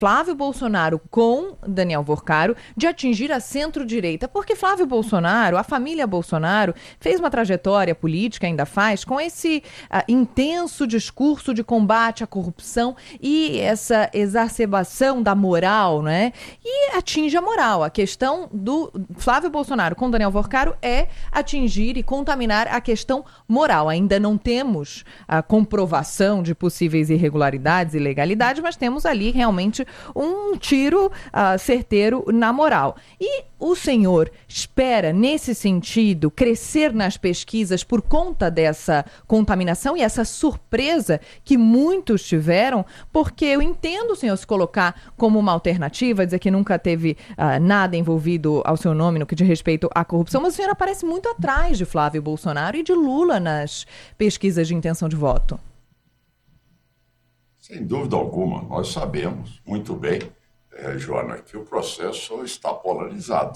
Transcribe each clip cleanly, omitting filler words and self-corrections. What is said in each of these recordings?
Flávio Bolsonaro com Daniel Worcaro de atingir a centro-direita, porque Flávio Bolsonaro, a família Bolsonaro, fez uma trajetória política, ainda faz, com esse intenso discurso de combate à corrupção e essa exacerbação da moral, né? E atinge a moral. A questão do Flávio Bolsonaro com Daniel Worcaro é atingir e contaminar a questão moral. Ainda não temos a comprovação de possíveis irregularidades e ilegalidades, mas temos ali realmente um tiro certeiro na moral. E o senhor espera, nesse sentido, crescer nas pesquisas por conta dessa contaminação e essa surpresa que muitos tiveram? Porque eu entendo o senhor se colocar como uma alternativa, dizer que nunca teve nada envolvido ao seu nome no que diz respeito à corrupção, mas o senhor aparece muito atrás de Flávio Bolsonaro e de Lula nas pesquisas de intenção de voto. Sem dúvida alguma, nós sabemos muito bem, Joana, que o processo está polarizado.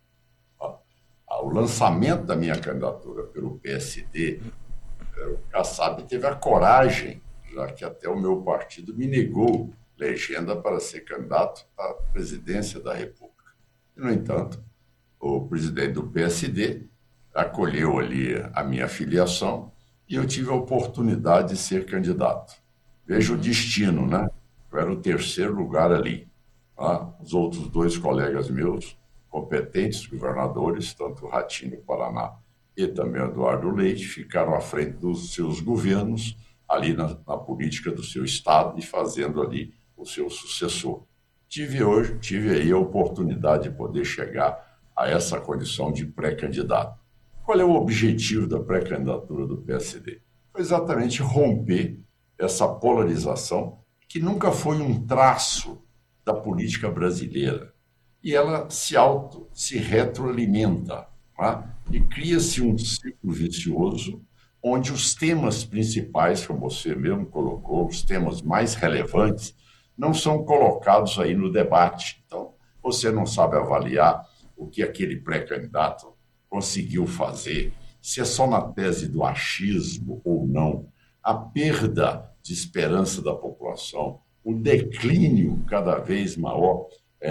O lançamento da minha candidatura pelo PSD, o Kassab teve a coragem, já que até o meu partido me negou legenda para ser candidato à presidência da República. E, no entanto, o presidente do PSD acolheu ali a minha filiação e eu tive a oportunidade de ser candidato. Veja o destino, né? Eu era o terceiro lugar ali. Tá? Os outros dois colegas meus, competentes governadores, tanto o Ratinho, Paraná, e também o Eduardo Leite, ficaram à frente dos seus governos, ali na política do seu estado e fazendo ali o seu sucessor. Tive aí a oportunidade de poder chegar a essa condição de pré-candidato. Qual é o objetivo da pré-candidatura do PSD? Foi exatamente romper essa polarização que nunca foi um traço da política brasileira. E ela se retroalimenta, tá? E cria-se um ciclo vicioso onde os temas principais, como você mesmo colocou, os temas mais relevantes, não são colocados aí no debate. Então, você não sabe avaliar o que aquele pré-candidato conseguiu fazer, se é só na tese do achismo ou não, a perda de esperança da população, o declínio cada vez maior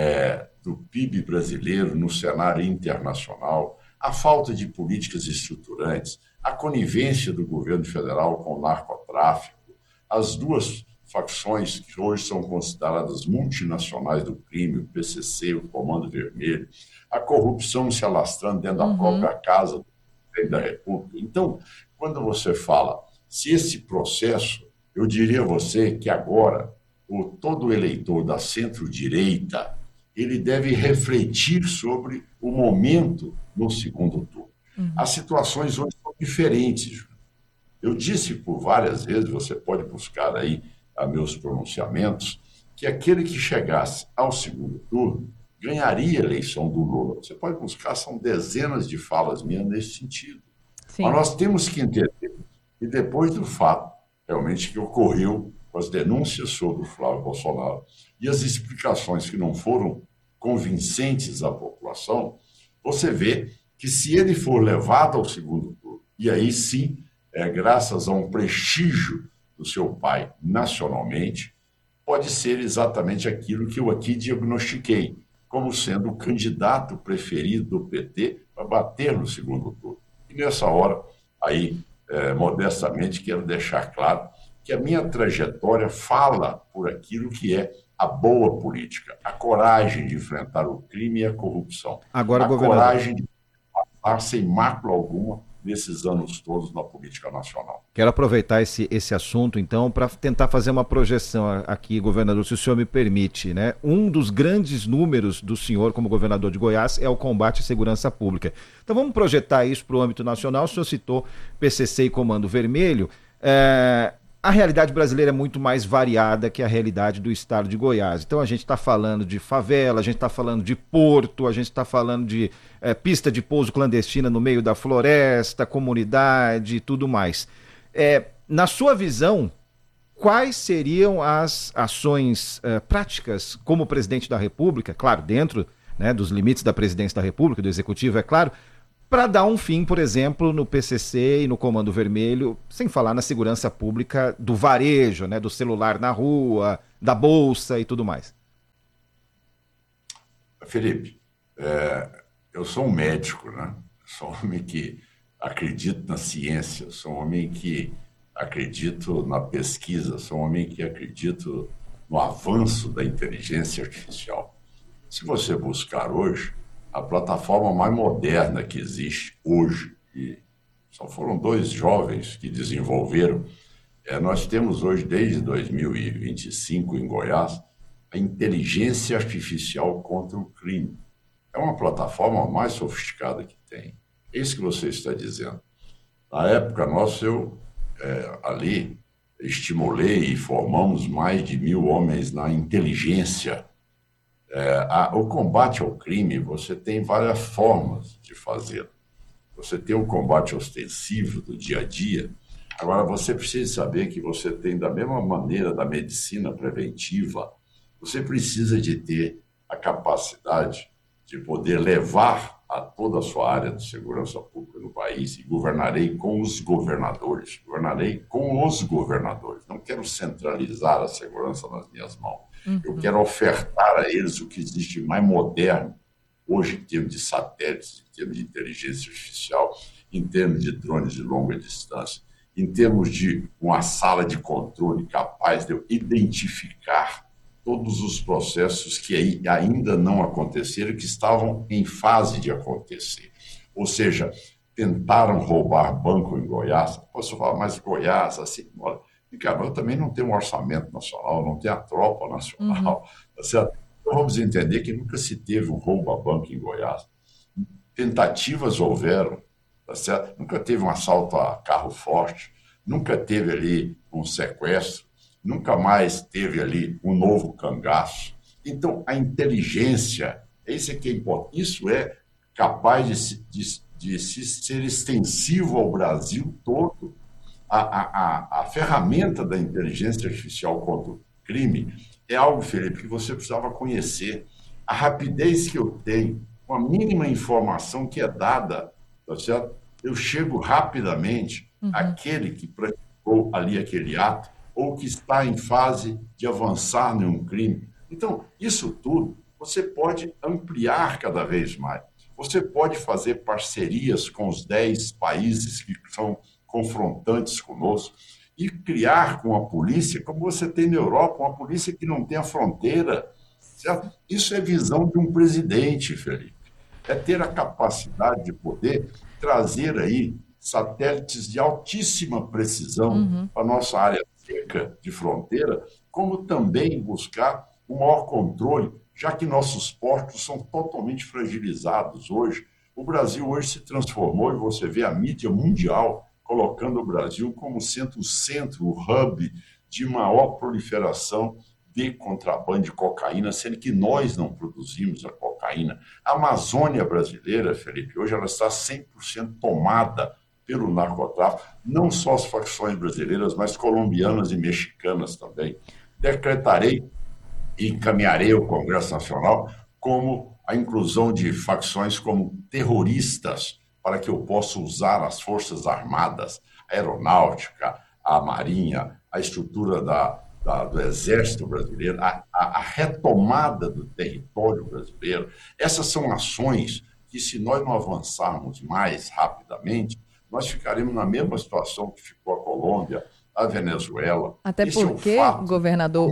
do PIB brasileiro no cenário internacional, a falta de políticas estruturantes, a conivência do governo federal com o narcotráfico, as duas facções que hoje são consideradas multinacionais do crime, o PCC, o Comando Vermelho, a corrupção se alastrando dentro da própria casa do presidente da República. Então, quando você fala, se esse processo, eu diria a você que agora todo eleitor da centro-direita, ele deve refletir sobre o momento no segundo turno. As situações hoje são diferentes. Eu disse por várias vezes, você pode buscar aí a meus pronunciamentos, que aquele que chegasse ao segundo turno ganharia a eleição do Lula. Você pode buscar, são dezenas de falas minhas nesse sentido. Sim. Mas nós temos que entender que depois do fato realmente que ocorreu com as denúncias sobre o Flávio Bolsonaro e as explicações que não foram convincentes à população, você vê que se ele for levado ao segundo turno, e aí sim, graças a um prestígio do seu pai nacionalmente, pode ser exatamente aquilo que eu aqui diagnostiquei, como sendo o candidato preferido do PT para bater no segundo turno. E nessa hora, aí, modestamente, quero deixar claro que a minha trajetória fala por aquilo que é a boa política, a coragem de enfrentar o crime e a corrupção, agora, a coragem de passar sem mácula alguma nesses anos todos na política nacional. Quero aproveitar esse assunto, então, para tentar fazer uma projeção aqui, governador, se o senhor me permite, né? Um dos grandes números do senhor como governador de Goiás é o combate à segurança pública. Então vamos projetar isso para o âmbito nacional. O senhor citou PCC e Comando Vermelho. A realidade brasileira é muito mais variada que a realidade do estado de Goiás. Então a gente está falando de favela, a gente está falando de porto, a gente está falando de pista de pouso clandestina no meio da floresta, comunidade e tudo mais. Na sua visão, quais seriam as ações práticas como presidente da República, claro, dentro, né, dos limites da presidência da República, do Executivo, é claro, para dar um fim, por exemplo, no PCC e no Comando Vermelho, sem falar na segurança pública do varejo, né, do celular na rua, da bolsa e tudo mais? Felipe, eu sou um médico, né? Sou um homem que acredito na ciência, sou um homem que acredito na pesquisa, sou um homem que acredito no avanço da inteligência artificial. Se você buscar hoje, a plataforma mais moderna que existe hoje, e só foram dois jovens que desenvolveram, nós temos hoje, desde 2025, em Goiás, a inteligência artificial contra o crime. É uma plataforma mais sofisticada que tem. É isso que você está dizendo. Na época nossa, eu ali estimulei e formamos mais de 1.000 homens na inteligência. O combate ao crime, você tem várias formas de fazer. Você tem o combate ostensivo do dia a dia. Agora, você precisa saber que você tem, da mesma maneira da medicina preventiva, você precisa de ter a capacidade de poder levar a toda a sua área de segurança pública no país, e governarei com os governadores. Não quero centralizar a segurança nas minhas mãos. Eu quero ofertar a eles o que existe mais moderno, hoje, em termos de satélites, em termos de inteligência artificial, em termos de drones de longa distância, em termos de uma sala de controle capaz de eu identificar todos os processos que ainda não aconteceram e que estavam em fase de acontecer. Ou seja, tentaram roubar banco em Goiás. Posso falar, mas Goiás, assim, olha, eu também não tenho um orçamento nacional, não tenho a tropa nacional, tá certo? Então vamos entender que nunca se teve um roubo a banco em Goiás. Tentativas houveram, tá certo? Nunca teve um assalto a carro forte, nunca teve ali um sequestro, nunca mais teve ali um novo cangaço. Então, a inteligência, isso que é importante, isso é capaz de ser extensivo ao Brasil todo. A ferramenta da inteligência artificial contra o crime é algo, Felipe, que você precisava conhecer. A rapidez que eu tenho, com a mínima informação que é dada, tá certo? Eu chego rapidamente àquele que praticou ali aquele ato, ou que está em fase de avançar em um crime. Então, isso tudo você pode ampliar cada vez mais. Você pode fazer parcerias com os 10 países que são confrontantes conosco e criar com a polícia, como você tem na Europa, uma polícia que não tem a fronteira. Certo? Isso é visão de um presidente, Felipe. É ter a capacidade de poder trazer aí satélites de altíssima precisão para a nossa área seca de fronteira, como também buscar um maior controle, já que nossos portos são totalmente fragilizados hoje. O Brasil hoje se transformou, e você vê a mídia mundial colocando o Brasil como sendo o centro, o hub de maior proliferação de contrabando de cocaína, sendo que nós não produzimos a cocaína. A Amazônia brasileira, Felipe, hoje ela está 100% tomada pelo narcotráfico, não só as facções brasileiras, mas colombianas e mexicanas também. Decretarei e encaminharei ao Congresso Nacional como a inclusão de facções como terroristas, para que eu possa usar as Forças Armadas, a Aeronáutica, a Marinha, a estrutura do Exército Brasileiro, a retomada do território brasileiro. Essas são ações que, se nós não avançarmos mais rapidamente, nós ficaremos na mesma situação que ficou a Colômbia, a Venezuela. Até porque, governador,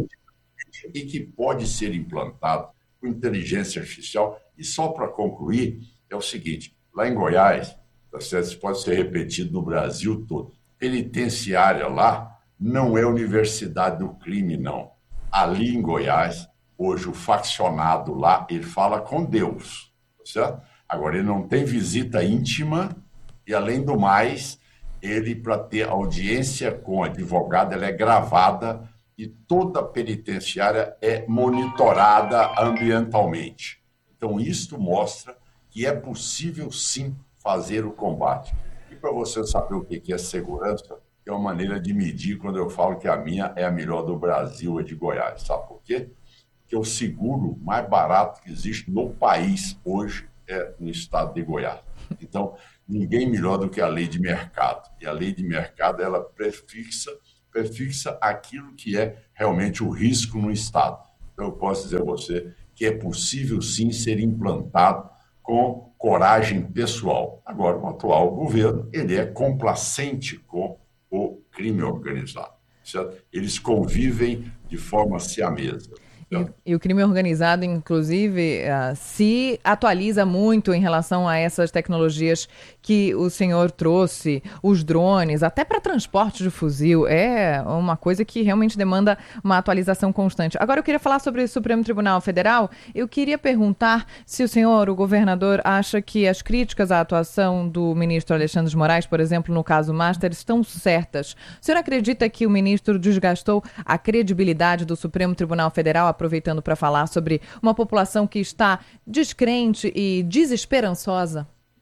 e que pode ser implantado com inteligência artificial. E só para concluir, é o seguinte, lá em Goiás, isso pode ser repetido no Brasil todo, penitenciária lá não é universidade do crime, não. Ali em Goiás, hoje o faccionado lá, ele fala com Deus, certo? Agora, ele não tem visita íntima e, além do mais, ele, para ter audiência com advogado, ela é gravada e toda penitenciária é monitorada ambientalmente. Então, isto mostra que é possível, sim, fazer o combate. E para você saber o que é segurança, é uma maneira de medir quando eu falo que a minha é a melhor do Brasil, a de Goiás. Sabe por quê? Porque o seguro mais barato que existe no país hoje é no estado de Goiás. Então, ninguém melhor do que a lei de mercado. E a lei de mercado, ela prefixa aquilo que é realmente o risco no estado. Então, eu posso dizer a você que é possível, sim, ser implantado com coragem pessoal. Agora, o atual governo, ele é complacente com o crime organizado, certo? Eles convivem de forma siamesa. E o crime organizado, inclusive, se atualiza muito em relação a essas tecnologias que o senhor trouxe, os drones, até para transporte de fuzil. É uma coisa que realmente demanda uma atualização constante. Agora, eu queria falar sobre o Supremo Tribunal Federal. Eu queria perguntar se o senhor, o governador, acha que as críticas à atuação do ministro Alexandre de Moraes, por exemplo, no caso Master, estão certas. O senhor acredita que o ministro desgastou a credibilidade do Supremo Tribunal Federal, aproveitando para falar sobre uma população que está descrente e desesperançosa?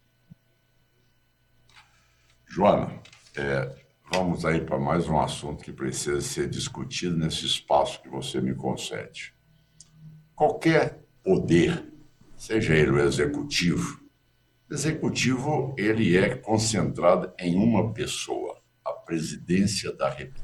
Joana, vamos aí para mais um assunto que precisa ser discutido nesse espaço que você me concede. Qualquer poder, seja ele o executivo, ele é concentrado em uma pessoa, a presidência da República.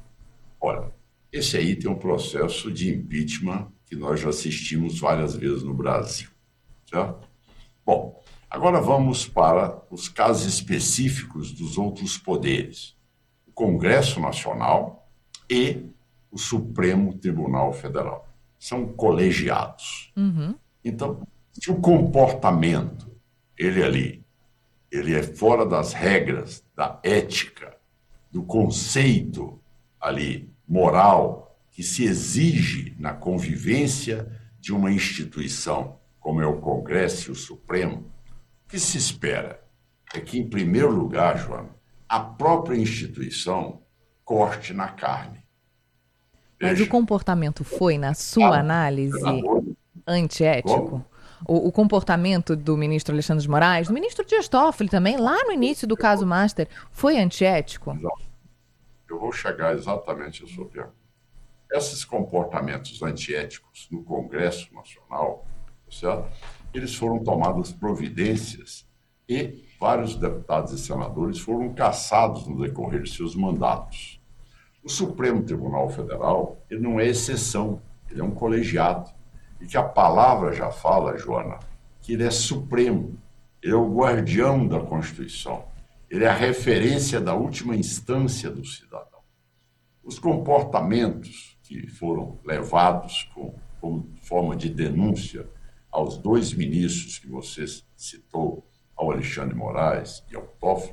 Olha, esse aí tem um processo de impeachment que nós já assistimos várias vezes no Brasil, certo? Bom, agora vamos para os casos específicos dos outros poderes. O Congresso Nacional e o Supremo Tribunal Federal. São colegiados. Então, se o comportamento, ele é fora das regras, da ética, do conceito ali moral que se exige na convivência de uma instituição como é o Congresso e o Supremo, o que se espera é que, em primeiro lugar, Joana, a própria instituição corte na carne. Mas o comportamento foi, na sua análise, antiético? O comportamento do ministro Alexandre de Moraes, do ministro Dias Toffoli também, lá no início do caso Master, foi antiético? Eu vou chegar exatamente à sua pergunta. Esses comportamentos antiéticos no Congresso Nacional, certo? Eles foram tomadas providências e vários deputados e senadores foram cassados no decorrer de seus mandatos. O Supremo Tribunal Federal, ele não é exceção, ele é um colegiado. E que a palavra já fala, Joana, que ele é supremo, ele é o guardião da Constituição, ele é a referência da última instância do cidadão. Os comportamentos que foram levados como forma de denúncia aos dois ministros que você citou, ao Alexandre de Moraes e ao Toffoli,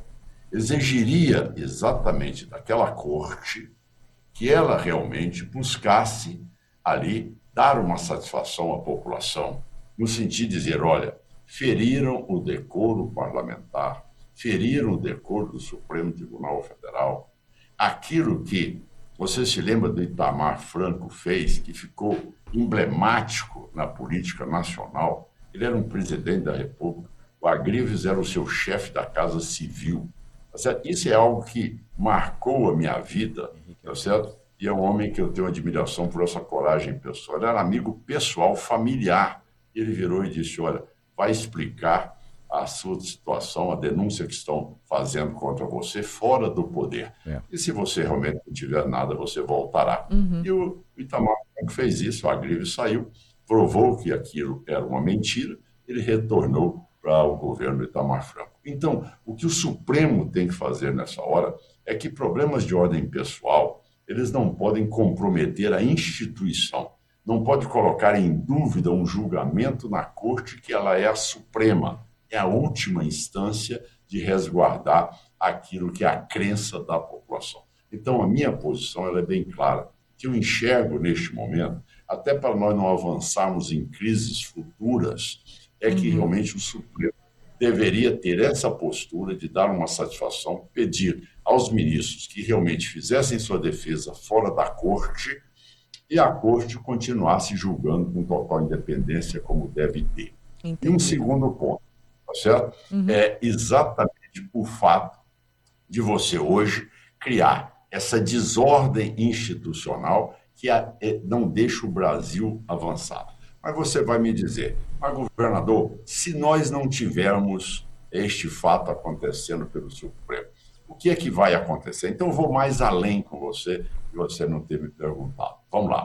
exigiria exatamente daquela corte que ela realmente buscasse ali dar uma satisfação à população, no sentido de dizer, olha, feriram o decoro parlamentar, feriram o decoro do Supremo Tribunal Federal, aquilo que você se lembra do Itamar Franco fez, que ficou emblemático na política nacional. Ele era um presidente da República, o Agrives era o seu chefe da Casa Civil. Tá certo? Isso é algo que marcou a minha vida, tá certo? E é um homem que eu tenho admiração por essa coragem pessoal. Ele era amigo pessoal, familiar. Ele virou e disse, olha, vai explicar a sua situação, a denúncia que estão fazendo contra você fora do poder. E se você realmente não tiver nada, você voltará. E o Itamar Franco fez isso, o Agrives saiu, provou que aquilo era uma mentira, ele retornou para o governo do Itamar Franco. Então, o que o Supremo tem que fazer nessa hora é que problemas de ordem pessoal, eles não podem comprometer a instituição, não pode colocar em dúvida um julgamento na corte que ela é a suprema, é a última instância de resguardar aquilo que é a crença da população. Então, a minha posição ela é bem clara, que eu enxergo neste momento, até para nós não avançarmos em crises futuras, é que realmente o Supremo deveria ter essa postura de dar uma satisfação, pedir aos ministros que realmente fizessem sua defesa fora da corte e a corte continuasse julgando com total independência como deve ter. Entendi. E um segundo ponto, tá certo? É exatamente o fato de você hoje criar essa desordem institucional que não deixa o Brasil avançar. Mas você vai me dizer, mas governador, se nós não tivermos este fato acontecendo pelo Supremo, o que é que vai acontecer? Então eu vou mais além com você, que você não ter me perguntado. Vamos lá.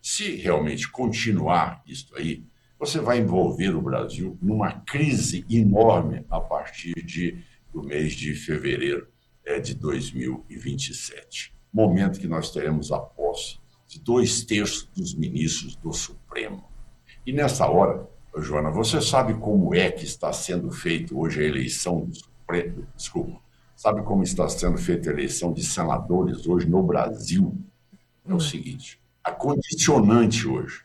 Se realmente continuar isso aí, você vai envolver o Brasil numa crise enorme a partir do mês de fevereiro de 2027. Momento que nós teremos a posse de 2/3 dos ministros do Supremo. E nessa hora, Joana, você sabe como é que está sendo feita hoje a eleição do Supremo? Desculpa. Sabe como está sendo feita a eleição de senadores hoje no Brasil? É o seguinte, a condicionante hoje.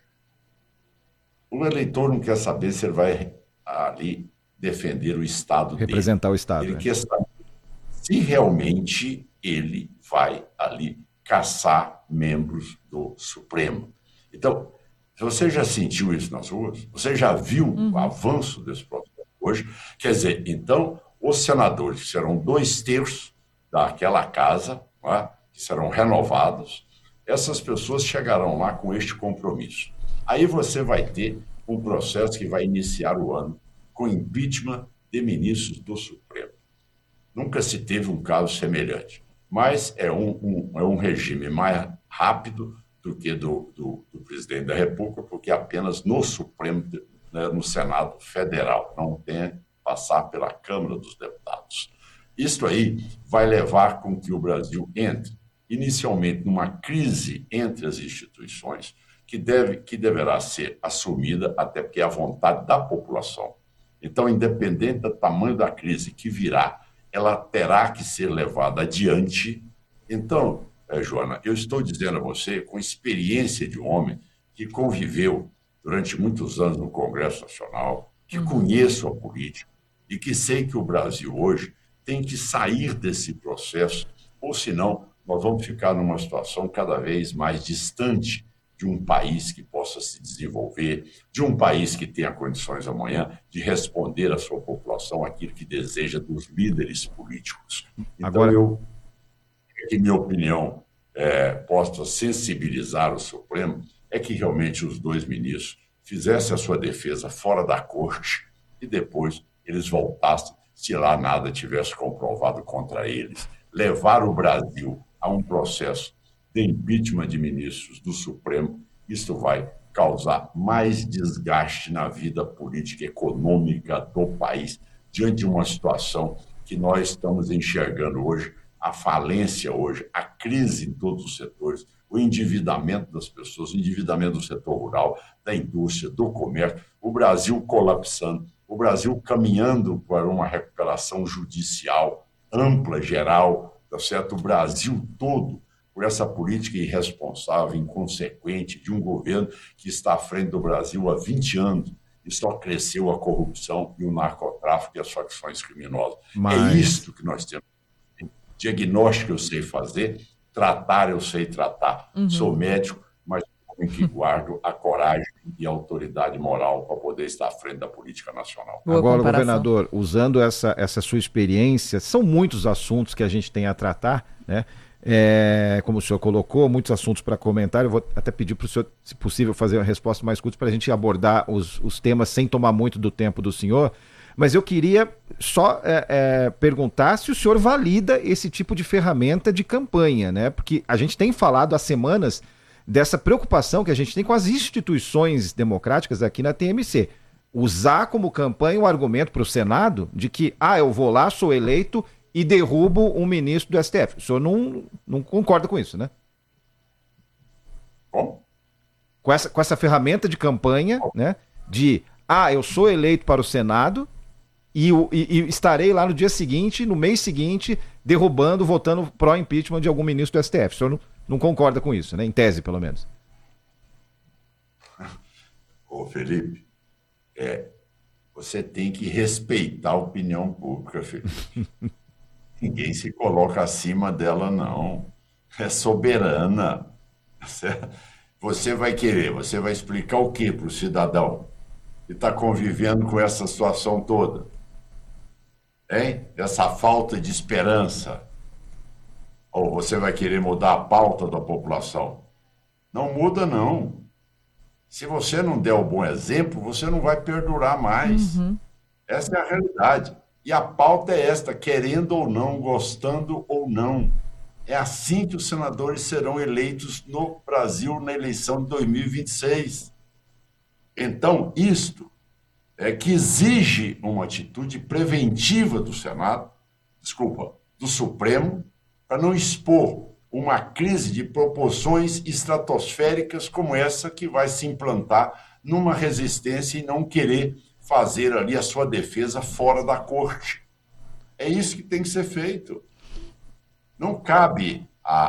O eleitor não quer saber se ele vai ali defender o Estado dele. Representar o Estado. Ele quer saber se realmente ele vai ali caçar membros do Supremo. Então, se você já sentiu isso nas ruas, você já viu o avanço desse processo hoje, quer dizer, então, os senadores serão 2/3 daquela casa, que serão renovados, essas pessoas chegarão lá com este compromisso. Aí você vai ter um processo que vai iniciar o ano com impeachment de ministros do Supremo. Nunca se teve um caso semelhante, mas é um regime mais rápido do que do presidente da República, porque apenas no Supremo, né, no Senado Federal, não tem que passar pela Câmara dos Deputados. Isso aí vai levar com que o Brasil entre inicialmente numa crise entre as instituições que deverá ser assumida, até porque é a vontade da população. Então, independente do tamanho da crise que virá, ela terá que ser levada adiante. Então, Joana, eu estou dizendo a você, com experiência de um homem que conviveu durante muitos anos no Congresso Nacional, que conheço a política e que sei que o Brasil hoje tem que sair desse processo, ou senão nós vamos ficar numa situação cada vez mais distante de um país que possa se desenvolver, de um país que tenha condições amanhã de responder à sua população aquilo que deseja dos líderes políticos. Então, agora, que minha opinião possa sensibilizar o Supremo é que realmente os 2 ministros fizessem a sua defesa fora da corte e depois eles voltassem, se lá nada tivesse comprovado contra eles. Levar o Brasil a um processo de impeachment de ministros do Supremo, isso vai causar mais desgaste na vida política e econômica do país, diante de uma situação que nós estamos enxergando hoje, a falência hoje, a crise em todos os setores, o endividamento das pessoas, o endividamento do setor rural, da indústria, do comércio, o Brasil colapsando, o Brasil caminhando para uma recuperação judicial ampla, geral, tá certo? O Brasil todo, por essa política irresponsável, inconsequente de um governo que está à frente do Brasil há 20 anos e só cresceu a corrupção e o narcotráfico e as facções criminosas. É isso que nós temos. Diagnóstico eu sei fazer, tratar eu sei tratar. Sou médico, mas homem que guardo a coragem e a autoridade moral para poder estar à frente da política nacional. Agora, governador, usando essa sua experiência, são muitos assuntos que a gente tem a tratar, né? Como o senhor colocou, muitos assuntos para comentar. Eu vou até pedir para o senhor, se possível, fazer uma resposta mais curta para a gente abordar os temas sem tomar muito do tempo do senhor. Mas eu queria só perguntar se o senhor valida esse tipo de ferramenta de campanha, né? Porque a gente tem falado há semanas dessa preocupação que a gente tem com as instituições democráticas aqui na TMC. Usar como campanha o argumento para o Senado de que, eu vou lá, sou eleito e derrubo um ministro do STF. O senhor não concorda com isso, né? Como? Com essa ferramenta de campanha, né? De, eu sou eleito para o Senado e estarei lá no dia seguinte, no mês seguinte, derrubando, votando pró-impeachment de algum ministro do STF. O senhor não concorda com isso, né? Em tese, pelo menos. Ô, Felipe, você tem que respeitar a opinião pública, Felipe. Ninguém se coloca acima dela, não. É soberana. Você vai explicar o quê para o cidadão que está convivendo com essa situação toda? Hein? Essa falta de esperança. Ou você vai querer mudar a pauta da população? Não muda, não. Se você não der o bom exemplo, você não vai perdurar mais. Essa é a realidade. E a pauta é esta, querendo ou não, gostando ou não. É assim que os senadores serão eleitos no Brasil na eleição de 2026. Então, isto é que exige uma atitude preventiva do Senado, do Supremo, para não expor uma crise de proporções estratosféricas como essa que vai se implantar numa resistência e não querer fazer ali a sua defesa fora da corte. É isso que tem que ser feito. Não cabe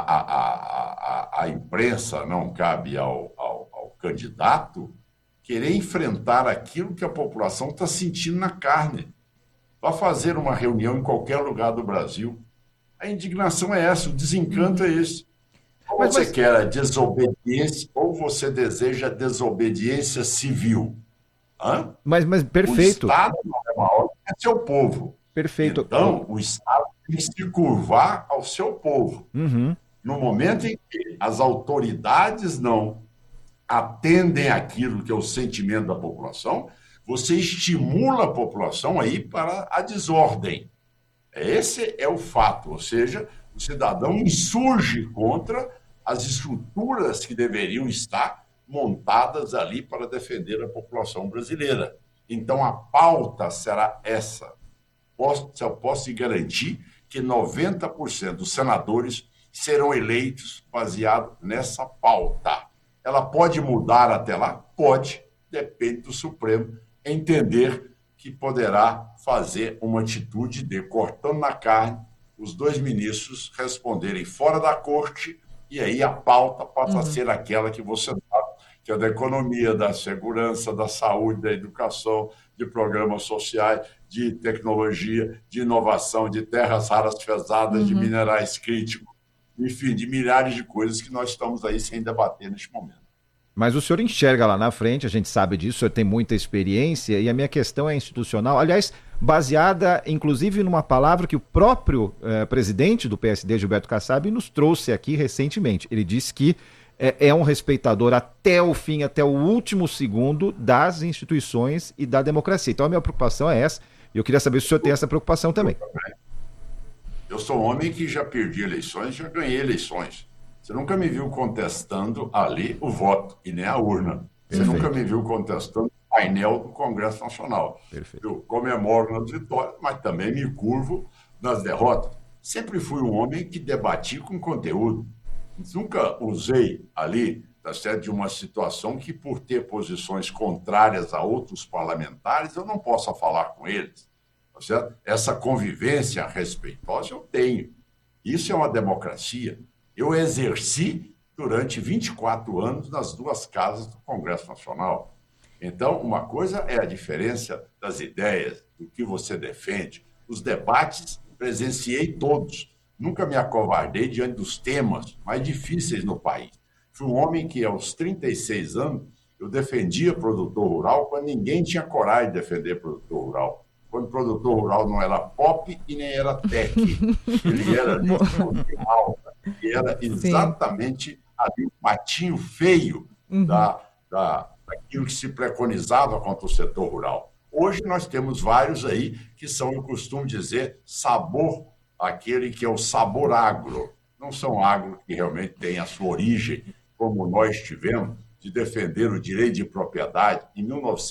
à imprensa, não cabe ao candidato querer enfrentar aquilo que a população está sentindo na carne. Vá fazer uma reunião em qualquer lugar do Brasil. A indignação é essa, o desencanto é esse. Ou você quer a desobediência, ou você deseja a desobediência civil. Hã? Mas perfeito. O Estado não é maior que seu povo. Perfeito. Então, o Estado tem que se curvar ao seu povo. Uhum. No momento em que as autoridades não atendem aquilo que é o sentimento da população, você estimula a população a ir para a desordem. Esse é o fato, ou seja, o cidadão insurge contra as estruturas que deveriam estar montadas ali para defender a população brasileira. Então, a pauta será essa. Eu posso te garantir que 90% dos senadores serão eleitos baseado nessa pauta. Ela pode mudar até lá? Pode, depende do Supremo entender que poderá fazer uma atitude de, cortando na carne, os dois ministros responderem fora da corte, e aí a pauta passa a ser aquela que você sabe, que é da economia, da segurança, da saúde, da educação, de programas sociais, de tecnologia, de inovação, de terras raras pesadas, de minerais críticos, enfim, de milhares de coisas que nós estamos aí sem debater neste momento. Mas o senhor enxerga lá na frente, a gente sabe disso, o senhor tem muita experiência, e a minha questão é institucional, aliás, baseada inclusive numa palavra que o próprio presidente do PSD, Gilberto Kassab, nos trouxe aqui recentemente. Ele disse que é um respeitador até o fim, até o último segundo das instituições e da democracia. Então a minha preocupação é essa, e eu queria saber se o senhor tem essa preocupação também. Eu sou um homem que já perdi eleições, já ganhei eleições. Você nunca me viu contestando ali o voto, e nem a urna. Você nunca me viu contestando o painel do Congresso Nacional. Perfeito. Eu comemoro nas vitórias, mas também me curvo nas derrotas. Sempre fui um homem que debati com conteúdo. Nunca usei ali, tá certo, de uma situação que, por ter posições contrárias a outros parlamentares, eu não possa falar com eles. Tá certo? Essa convivência respeitosa eu tenho. Isso é uma democracia. Eu exerci durante 24 anos nas duas casas do Congresso Nacional. Então, uma coisa é a diferença das ideias, do que você defende. Os debates, presenciei todos. Nunca me acovardei diante dos temas mais difíceis no país. Fui um homem que, aos 36 anos, eu defendia produtor rural quando ninguém tinha coragem de defender produtor rural. Quando o produtor rural não era pop e nem era tech. Ele era de alta. E era exatamente ali o patinho feio daquilo que se preconizava contra o setor rural. Hoje nós temos vários aí que são, eu costumo dizer, sabor, aquele que é o sabor agro. Não são agro que realmente têm a sua origem, como nós tivemos, de defender o direito de propriedade em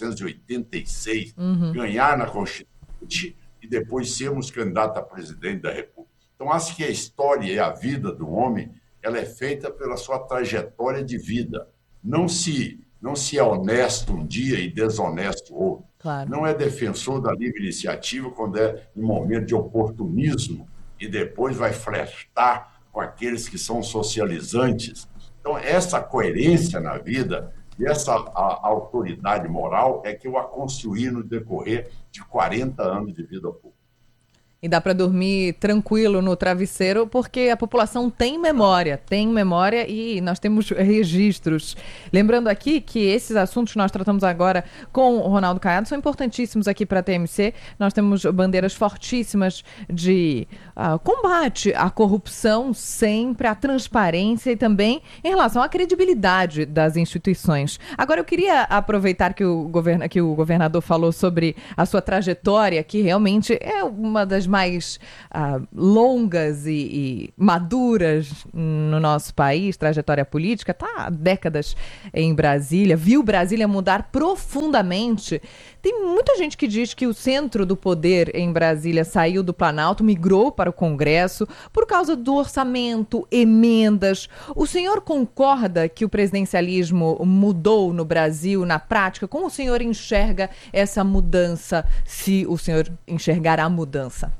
1986, ganhar na Constituinte e depois sermos candidatos a presidente da República. Então, acho que a história e a vida do homem, ela é feita pela sua trajetória de vida. Não se é honesto um dia e desonesto outro. Claro. Não é defensor da livre iniciativa quando é em momento de oportunismo e depois vai flertar com aqueles que são socializantes. Então, essa coerência na vida e essa autoridade moral é que eu a construí no decorrer de 40 anos de vida pública. E dá para dormir tranquilo no travesseiro porque a população tem memória e nós temos registros. Lembrando aqui que esses assuntos que nós tratamos agora com o Ronaldo Caiado são importantíssimos aqui para a TMC. Nós temos bandeiras fortíssimas de combate à corrupção, sempre, à transparência e também em relação à credibilidade das instituições. Agora eu queria aproveitar que o governador falou sobre a sua trajetória, que realmente é uma das mais longas e maduras no nosso país, trajetória política, está há décadas em Brasília, viu Brasília mudar profundamente. Tem muita gente que diz que o centro do poder em Brasília saiu do Planalto, migrou para o Congresso por causa do orçamento, emendas. O senhor concorda que o presidencialismo mudou no Brasil, na prática? Como o senhor enxerga essa mudança, se o senhor enxergar a mudança?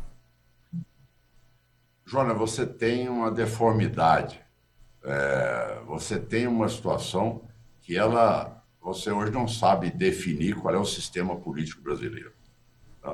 Joana, você tem uma deformidade. Você tem uma situação que você hoje não sabe definir qual é o sistema político brasileiro. Tá?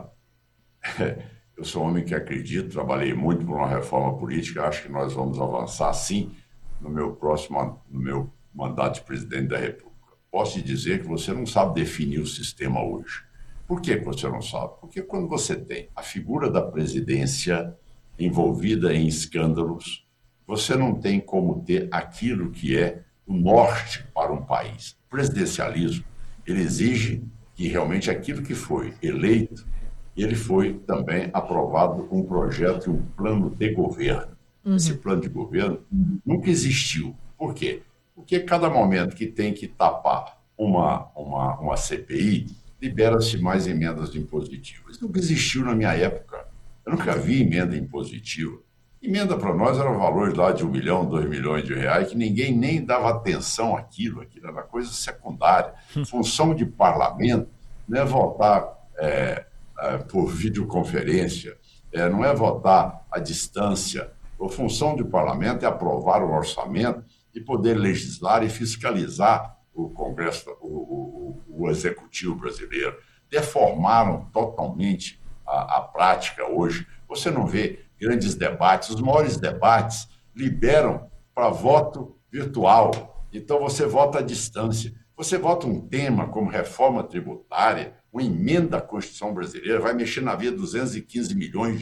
Eu sou um homem que acredito, trabalhei muito por uma reforma política, acho que nós vamos avançar sim no meu mandato de presidente da República. Posso te dizer que você não sabe definir o sistema hoje. Por que você não sabe? Porque quando você tem a figura da presidência envolvida em escândalos, você não tem como ter aquilo que é o norte para um país. O presidencialismo, ele exige que realmente aquilo que foi eleito, ele foi também aprovado um projeto e um plano de governo. Esse plano de governo nunca existiu. Por quê? Porque cada momento que tem que tapar uma CPI, libera-se mais emendas impositivas. Isso nunca existiu na minha época. Eu nunca vi emenda impositiva. Emenda para nós era valores lá de 1 milhão, 2 milhões de reais, que ninguém nem dava atenção àquilo era coisa secundária. Função de parlamento não é votar por videoconferência, não é votar à distância. A função de parlamento é aprovar o orçamento e poder legislar e fiscalizar o Congresso, o Executivo brasileiro. Deformaram totalmente a prática hoje. Você não vê grandes debates. Os maiores debates liberam para voto virtual. Então, você vota à distância. Você vota um tema como reforma tributária, uma emenda à Constituição brasileira, vai mexer na vida de 215 milhões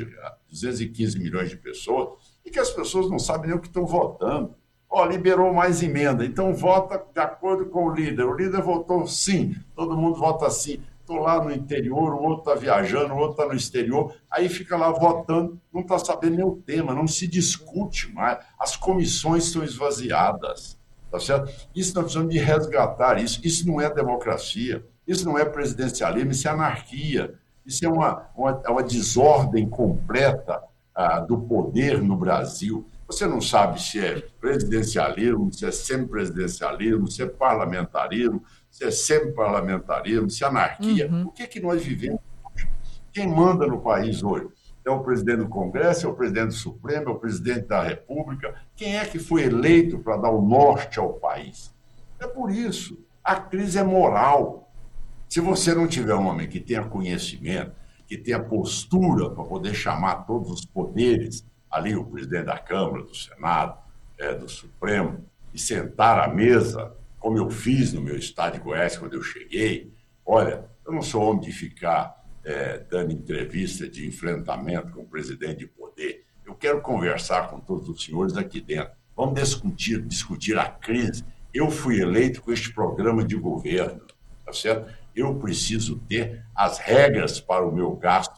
de pessoas, e que as pessoas não sabem nem o que estão votando. Liberou mais emenda, então vota de acordo com o líder. O líder votou sim, todo mundo vota sim. Estou lá no interior, o outro está viajando, o outro está no exterior, aí fica lá votando, não está sabendo nem o tema, não se discute mais, as comissões são esvaziadas, tá certo? Isso nós precisamos de resgatar, isso não é democracia, isso não é presidencialismo, isso é anarquia, isso é uma desordem completa do poder no Brasil. Você não sabe se é presidencialismo, se é semipresidencialismo, se é parlamentarismo, se é semi-parlamentarismo, se é anarquia. O que nós vivemos hoje? Quem manda no país hoje? É o presidente do Congresso, é o presidente do Supremo, é o presidente da República? Quem é que foi eleito para dar o norte ao país? É por isso, a crise é moral. Se você não tiver um homem que tenha conhecimento, que tenha postura para poder chamar todos os poderes, ali o presidente da Câmara, do Senado, do Supremo, e sentar à mesa, como eu fiz no meu estado de Goiás quando eu cheguei. Olha, eu não sou homem de ficar dando entrevista de enfrentamento com o presidente de poder. Eu quero conversar com todos os senhores aqui dentro. Vamos discutir a crise. Eu fui eleito com este programa de governo, tá certo? Eu preciso ter as regras para o meu gasto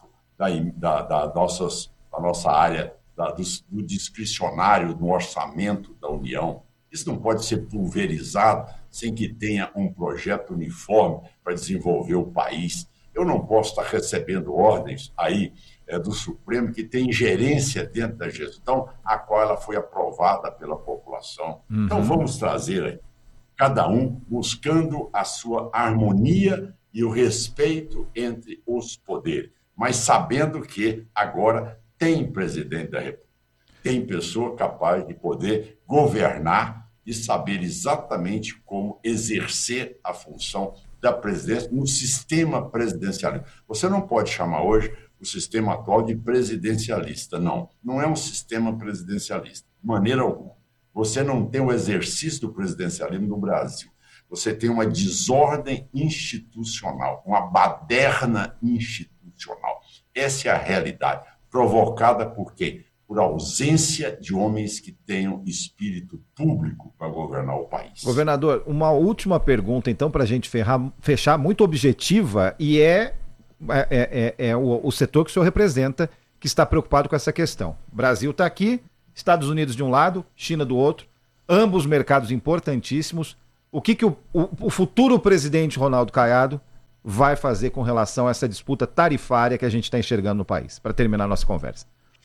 da nossa área, do discricionário, do orçamento da União. Isso não pode ser pulverizado sem que tenha um projeto uniforme para desenvolver o país. Eu não posso estar recebendo ordens aí do Supremo que tem ingerência dentro da gestão a qual ela foi aprovada pela população. Então vamos trazer aí, cada um buscando a sua harmonia e o respeito entre os poderes, mas sabendo que agora tem presidente da República, tem pessoa capaz de poder governar e saber exatamente como exercer a função da presidência no sistema presidencialista. Você não pode chamar hoje o sistema atual de presidencialista, não é um sistema presidencialista, de maneira alguma. Você não tem o exercício do presidencialismo no Brasil. Você tem uma desordem institucional, uma baderna institucional. Essa é a realidade. Provocada por quê? Por ausência de homens que tenham espírito público para governar o país. Governador, uma última pergunta, então, para a gente fechar, muito objetiva, e o setor que o senhor representa, que está preocupado com essa questão. O Brasil está aqui, Estados Unidos de um lado, China do outro, ambos mercados importantíssimos. O que o futuro presidente Ronaldo Caiado vai fazer com relação a essa disputa tarifária que a gente está enxergando no país? Para terminar a nossa conversa.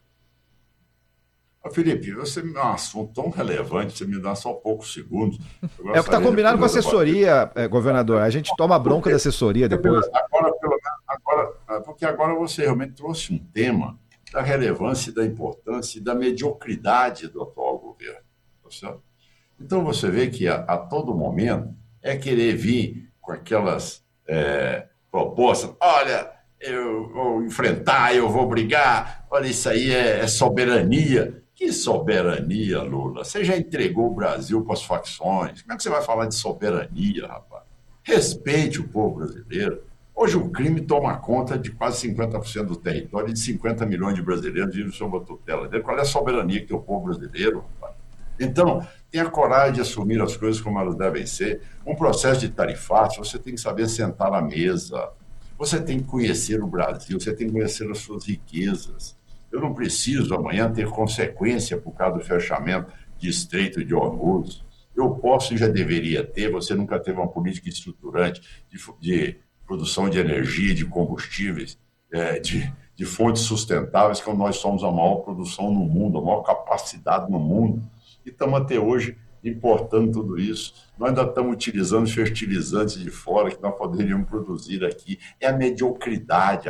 Felipe, você me dá um assunto tão relevante, você me dá só poucos segundos. É o que está combinado com a assessoria, governador. A gente toma bronca da assessoria depois. Porque agora você realmente trouxe um tema da relevância, da importância e da mediocridade do atual governo. Tá certo? Então você vê que a todo momento é querer vir com aquelas propostas. Olha, eu vou enfrentar, eu vou brigar. Olha, isso aí é soberania. Que soberania, Lula? Você já entregou o Brasil para as facções. Como é que você vai falar de soberania, rapaz? Respeite o povo brasileiro. Hoje o crime toma conta de quase 50% do território e de 50 milhões de brasileiros vivem sob a tutela dele. Qual é a soberania que tem o povo brasileiro, rapaz? Então, tenha coragem de assumir as coisas como elas devem ser. Um processo de tarifato, você tem que saber sentar na mesa. Você tem que conhecer o Brasil, você tem que conhecer as suas riquezas. Eu não preciso amanhã ter consequência por causa do fechamento de Estreito de Hormuz. Eu posso e já deveria ter. Você nunca teve uma política estruturante de produção de energia, de combustíveis, de fontes sustentáveis, que nós somos a maior produção no mundo, a maior capacidade no mundo. E estamos até hoje importando tudo isso. Nós ainda estamos utilizando fertilizantes de fora que nós poderíamos produzir aqui. É a mediocridade,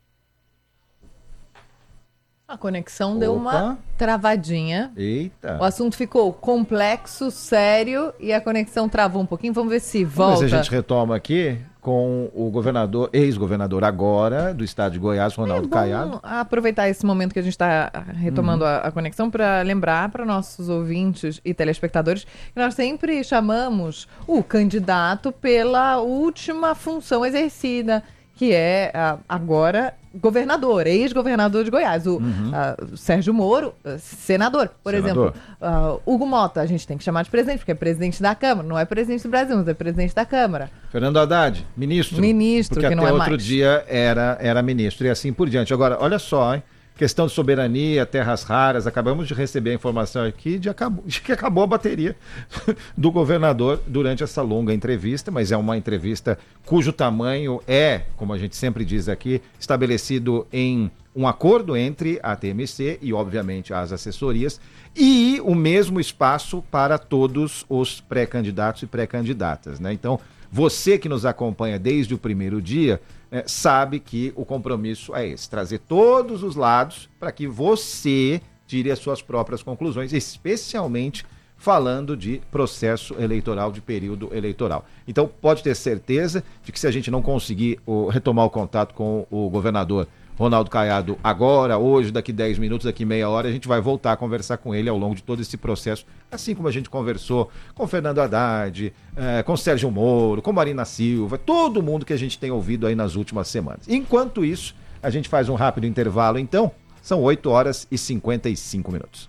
A conexão deu uma travadinha. Eita. O assunto ficou complexo, sério, e a conexão travou um pouquinho. Vamos ver se volta. Mas a gente retoma aqui com o governador, ex-governador agora do estado de Goiás, Ronaldo Caiado. Aproveitar esse momento que a gente está retomando a conexão para lembrar para nossos ouvintes e telespectadores que nós sempre chamamos o candidato pela última função exercida, que é agora governador, ex-governador de Goiás, o Sérgio Moro, senador, por exemplo. Hugo Mota, a gente tem que chamar de presidente, porque é presidente da Câmara, não é presidente do Brasil, mas é presidente da Câmara. Fernando Haddad, ministro. Ministro, porque que não até é mais. outro dia era ministro e assim por diante. Agora, olha só, hein? Questão de soberania, terras raras, acabamos de receber a informação aqui de que acabou a bateria do governador durante essa longa entrevista, mas é uma entrevista cujo tamanho é, como a gente sempre diz aqui, estabelecido em um acordo entre a TMC e, obviamente, as assessorias, e o mesmo espaço para todos os pré-candidatos e pré-candidatas, né? Então, você que nos acompanha desde o primeiro dia, sabe que o compromisso é esse, trazer todos os lados para que você tire as suas próprias conclusões, especialmente falando de processo eleitoral, de período eleitoral. Então, pode ter certeza de que se a gente não conseguir retomar o contato com o governador Ronaldo Caiado agora, hoje, daqui 10 minutos, daqui meia hora, a gente vai voltar a conversar com ele ao longo de todo esse processo, assim como a gente conversou com Fernando Haddad, com Sérgio Moro, com Marina Silva, todo mundo que a gente tem ouvido aí nas últimas semanas. Enquanto isso, a gente faz um rápido intervalo, então, são 8 horas e 55 minutos.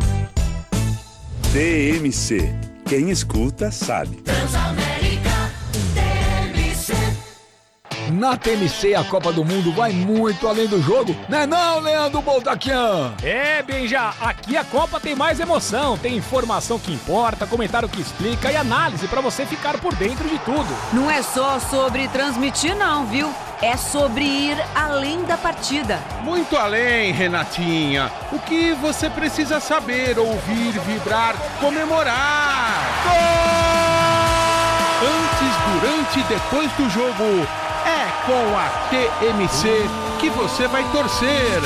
TMC, quem escuta sabe. Na TMC, a Copa do Mundo vai muito além do jogo, né não, Leandro Boltaquian? Benja, aqui a Copa tem mais emoção, tem informação que importa, comentário que explica e análise pra você ficar por dentro de tudo. Não é só sobre transmitir não, viu? É sobre ir além da partida. Muito além, Renatinha. O que você precisa saber, ouvir, vibrar, comemorar. Gol! Antes, durante e depois do jogo, é com a TMC que você vai torcer.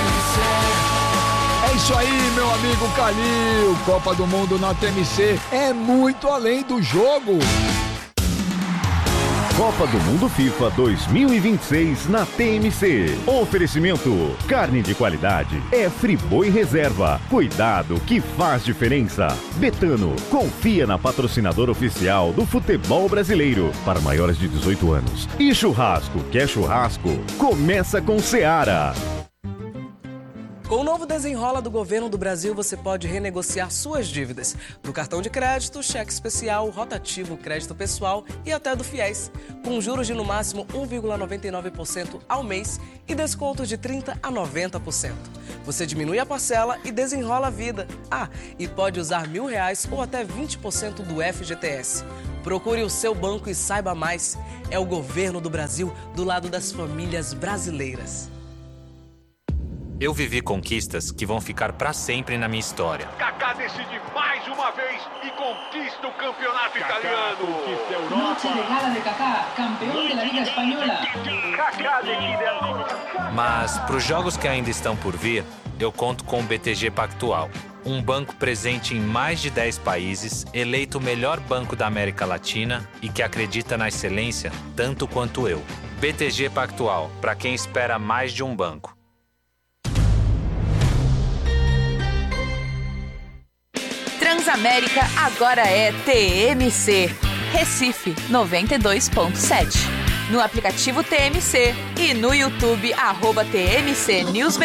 É isso aí, meu amigo Calil. Copa do Mundo na TMC é muito além do jogo. Copa do Mundo FIFA 2026 na TMC. Oferecimento: carne de qualidade é Friboi Reserva. Cuidado que faz diferença. Betano, confia na patrocinadora oficial do futebol brasileiro para maiores de 18 anos. E churrasco, quer churrasco? Começa com Seara. Com novo Desenrola do Governo do Brasil, você pode renegociar suas dívidas do cartão de crédito, cheque especial, rotativo, crédito pessoal e até do FIES, com juros de no máximo 1,99% ao mês e descontos de 30% a 90%. Você diminui a parcela e desenrola a vida. E pode usar R$1.000 ou até 20% do FGTS. Procure o seu banco e saiba mais. É o Governo do Brasil do lado das famílias brasileiras. Eu vivi conquistas que vão ficar para sempre na minha história. Kaká decide mais uma vez e conquista o campeonato italiano. Conquista a Europa. Noche de gala de Kaká, campeão da Liga Espanhola. Kaká decide agora. Mas para os jogos que ainda estão por vir, eu conto com o BTG Pactual. Um banco presente em mais de 10 países, eleito o melhor banco da América Latina e que acredita na excelência tanto quanto eu. BTG Pactual, para quem espera mais de um banco. Transamérica agora é TMC. Recife 92.7. No aplicativo TMC e no YouTube @TMC NewsBR.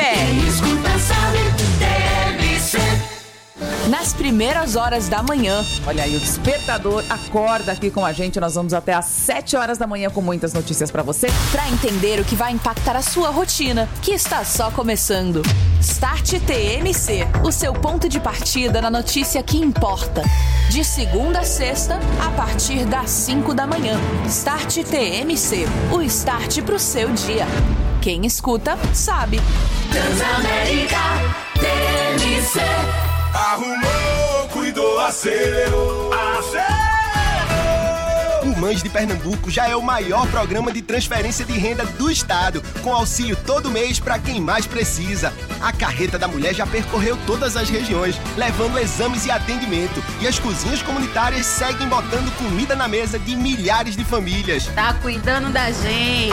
Nas primeiras horas da manhã. Olha aí, o Despertador acorda aqui com a gente. Nós vamos até às 7 horas da manhã com muitas notícias pra você. Pra entender o que vai impactar a sua rotina, que está só começando. Start TMC, o seu ponto de partida na notícia que importa. De segunda a sexta, a partir das 5 da manhã. Start TMC, o start pro seu dia. Quem escuta, sabe. Transamérica TMC. Arrumou, cuidou, acelerou. O Mães de Pernambuco já é o maior programa de transferência de renda do estado, com auxílio todo mês para quem mais precisa. A Carreta da Mulher já percorreu todas as regiões, levando exames e atendimento. E as cozinhas comunitárias seguem botando comida na mesa de milhares de famílias. Tá cuidando da gente.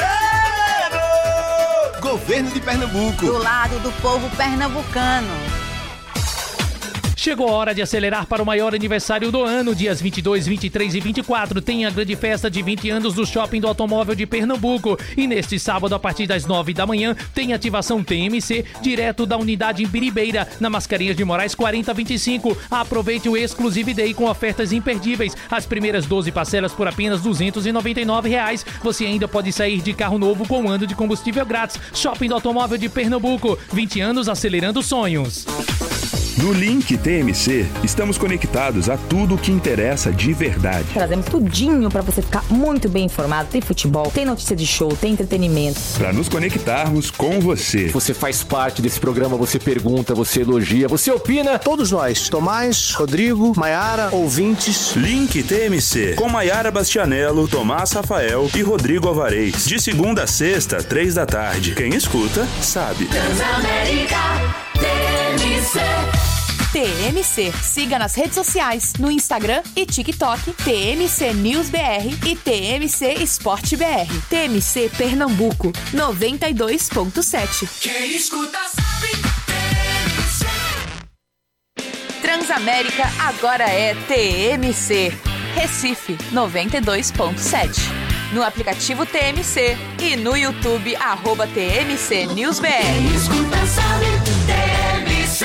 Governo de Pernambuco. Do lado do povo pernambucano. Chegou a hora de acelerar para o maior aniversário do ano, dias 22, 23 e 24. Tem a grande festa de 20 anos do Shopping do Automóvel de Pernambuco. E neste sábado, a partir das 9 da manhã, tem ativação TMC, direto da unidade em Biribeira, na Mascarenhas de Moraes 4025. Aproveite o Exclusive Day com ofertas imperdíveis. As primeiras 12 parcelas por apenas R$ 299. Você ainda pode sair de carro novo com um ano de combustível grátis. Shopping do Automóvel de Pernambuco. 20 anos acelerando sonhos. No Link TMC, estamos conectados a tudo o que interessa de verdade. Trazemos tudinho para você ficar muito bem informado. Tem futebol, tem notícia de show, tem entretenimento. Para nos conectarmos com você. Você faz parte desse programa, você pergunta, você elogia, você opina. Todos nós, Tomás, Rodrigo, Maiara, ouvintes. Link TMC, com Maiara Bastianello, Tomás Rafael e Rodrigo Alvarez. De segunda a sexta, 3 da tarde. Quem escuta, sabe. Transamérica TMC. TMC. Siga nas redes sociais, no Instagram e TikTok, TMC News BR e TMC Esporte BR. TMC Pernambuco, 92.7. Quem escuta sabe. Transamérica agora é TMC. Recife, 92.7. No aplicativo TMC e no YouTube, @TMC News BR. Quem escuta sabe. TMC.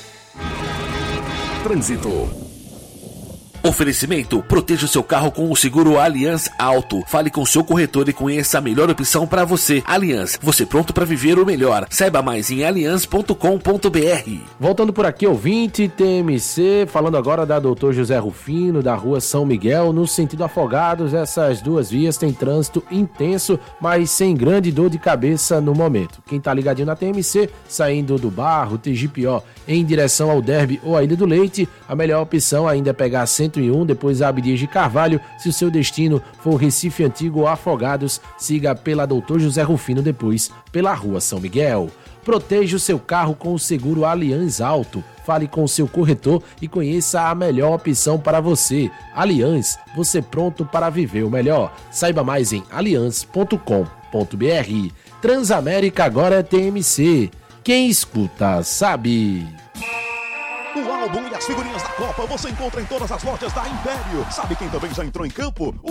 Trânsito. Oferecimento: proteja o seu carro com o seguro Allianz Auto. Fale com o seu corretor e conheça a melhor opção para você. Allianz, você pronto para viver o melhor. Saiba mais em allianz.com.br. Voltando por aqui, ouvinte TMC, falando agora da Dr. José Rufino, da rua São Miguel, no sentido Afogados. Essas duas vias têm trânsito intenso, mas sem grande dor de cabeça no momento. Quem tá ligadinho na TMC, saindo do Barro, TGPO, em direção ao Derby ou à Ilha do Leite, a melhor opção ainda é pegar 101, depois a Abdias de Carvalho. Se o seu destino for Recife Antigo ou Afogados, siga pela Dr. José Rufino, depois pela rua São Miguel. Proteja o seu carro com o seguro Allianz Auto. Fale com o seu corretor e conheça a melhor opção para você. Allianz, você pronto para viver o melhor. Saiba mais em allianz.com.br. Transamérica agora é TMC. Quem escuta, sabe. O álbum e as figurinhas da Copa você encontra em todas as lojas da Império. Sabe quem também já entrou em campo?